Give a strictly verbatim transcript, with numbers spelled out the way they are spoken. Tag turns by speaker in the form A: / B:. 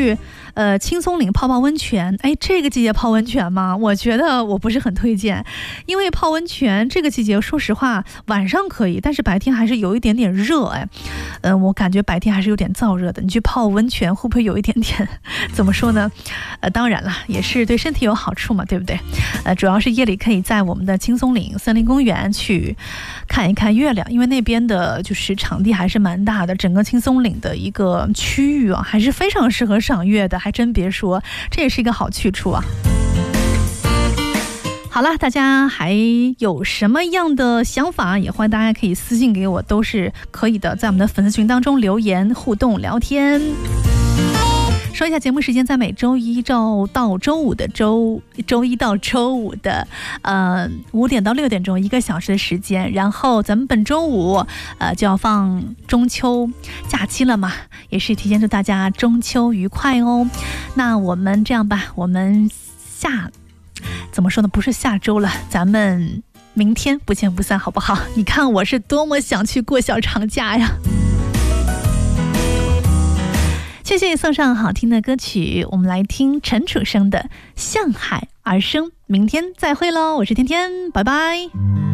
A: 去呃青松岭泡泡温泉。哎，这个季节泡温泉吗？我觉得我不是很推荐，因为泡温泉这个季节说实话晚上可以，但是白天还是有一点点热。哎，嗯、呃，我感觉白天还是有点燥热的。你去泡温泉会不会有一点点怎么说呢？呃，当然了，也是对身体有好处嘛，对不对？呃，主要是夜里可以在我们的青松岭森林公园去看一看月亮，因为那边的就是场地还是蛮大的，整个青松岭的一个区域啊，还是非常适合赏月的，还真别说，这也是一个好去处啊。好了，大家还有什么样的想法，也欢迎大家可以私信给我，都是可以的，在我们的粉丝群当中留言互动聊天。说一下节目时间，在每周一到到周五的周周一到周五的呃五点到六点钟一个小时的时间，然后咱们本周五呃就要放中秋假期了嘛，也是提前祝大家中秋愉快哦。那我们这样吧，我们下怎么说呢？不是下周了，咱们明天不见不散，好不好？你看我是多么想去过小长假呀！谢谢送上好听的歌曲，我们来听陈楚生的《向海而生》。明天再会喽，我是天天，拜拜。